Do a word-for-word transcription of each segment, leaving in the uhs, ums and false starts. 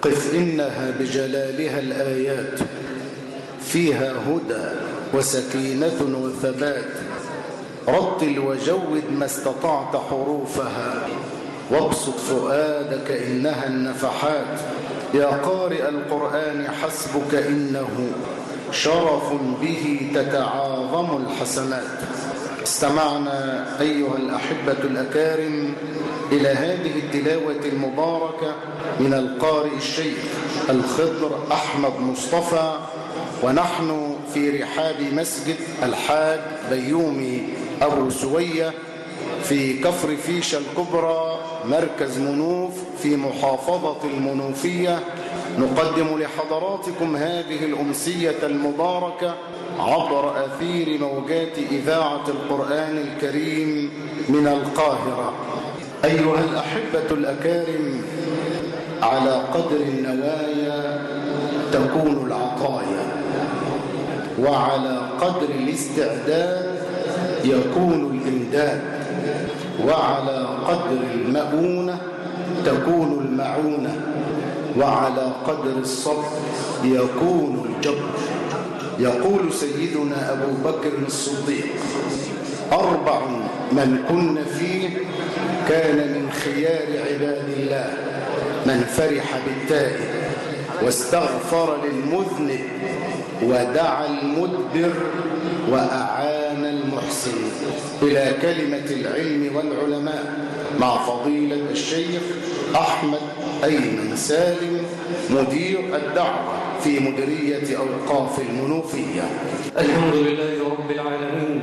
قف إنها بجلالها الآيات فيها هدى وسكينة وثبات. رتل وجود ما استطعت حروفها وابسط فؤادك إنها النفحات. يا قارئ القرآن حسبك إنه شرف به تتعاظم الحسنات. استمعنا أيها الأحبة الأكارم إلى هذه التلاوة المباركة من القارئ الشيخ الخضر أحمد مصطفى، ونحن في رحاب مسجد الحاج بيومي أبو سوية في كفر فيشة الكبرى مركز منوف في محافظة المنوفية، نقدم لحضراتكم هذه الأمسية المباركة عبر أثير موجات إذاعة القرآن الكريم من القاهرة. أيها الأحبة الأكارم، على قدر النوايا تكون العطايا، وعلى قدر الاستعداد يكون الإمداد، وعلى قدر المؤونة تكون المعونة، وعلى قدر الصبر يكون الجبر. يقول سيدنا أبو بكر الصديق: أربع من كن فيه كان من خيار عباد الله: من فرح بالتائب واستغفر للمذنب ودعا المدبر وأعان المحسن. إلى كلمة العلم والعلماء مع فضيلة الشيخ أحمد أيمن سالم مدير الدعوة في مديرية أوقاف المنوفية. الحمد لله رب العالمين،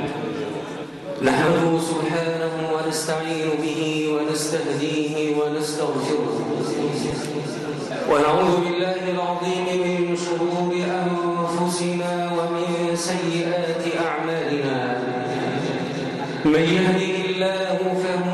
نحمده سبحانه ونستعين به ونستهديه ونستغفره، ونعوذ بالله العظيم من شرور أنفسنا ومن سيئات أعمالنا. من يهده الله فهو